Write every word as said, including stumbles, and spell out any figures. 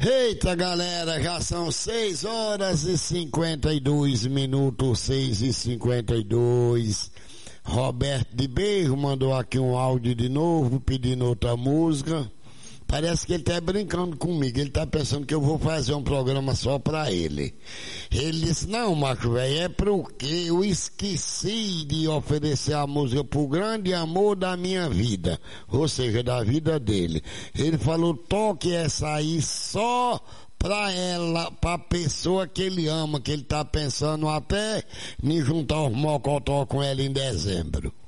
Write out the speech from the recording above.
Eita, galera, já são seis horas e cinquenta e dois minutos, seis e cinquenta e dois. Roberto de Berro mandou aqui um áudio de novo, pedindo outra música. Parece que ele tá brincando comigo, ele tá pensando que eu vou fazer um programa só pra ele. Ele disse, não, macho velho, é porque eu esqueci de oferecer a música pro grande amor da minha vida, ou seja, da vida dele. Ele falou, toque essa aí só pra ela, pra pessoa que ele ama, que ele tá pensando até em juntar os mocotó com ela em dezembro.